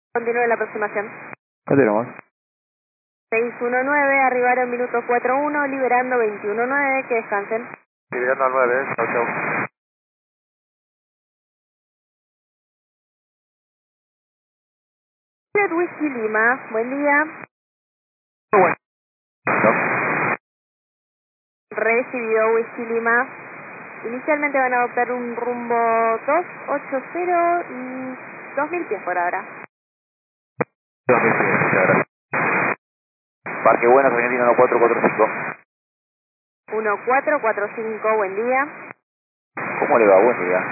Continúe la aproximación. Continuamos. 619, arribaron minuto 41, liberando 219, que descansen. Liberando al 9, chau chau. Red Whisky Lima, buen día. Muy bueno. ¿No? Recibido Whisky Lima. Inicialmente van a adoptar un rumbo 280 y 2000 pies por ahora. 2010, muchas gracias. Parque Buenas, Argentina 1445. 1445, buen día. ¿Cómo le va? Buen día.